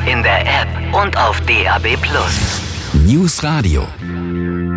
in der App und auf DAB+. News Radio.